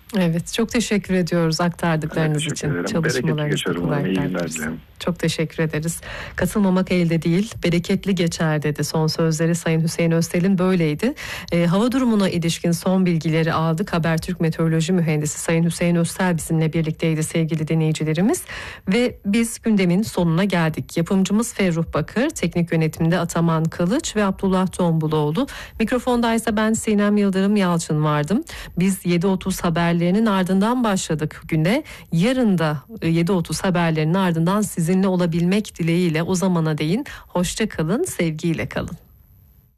Evet, çok teşekkür ediyoruz aktardıklarınız için. Bereketli Çalışmalarınızda geçer umarım. İyi kolaylıklar günler dileriz. dilerim. Çok teşekkür ederiz. Katılmamak elde değil, bereketli geçer dedi. Son sözleri Sayın Hüseyin Öztel'in böyleydi. Hava durumuna ilişkin son bilgileri aldık. Habertürk Meteoroloji Mühendisi Sayın Hüseyin Öztel bizimle birlikteydi sevgili dinleyicilerimiz. Ve biz gündemin sonuna geldik. Yapımcımız Ferruh Bakır, teknik yönetimde Ataman Kılıç ve Abdullah Tombuloğlu. Mikrofondaysa ben Sinem Yıldırım Yalçın vardım. Biz 7.30 haberlerinin ardından başladık güne. Yarın da 7.30 haberlerinin ardından sizinle olabilmek dileğiyle o zamana değin hoşça kalın, sevgiyle kalın.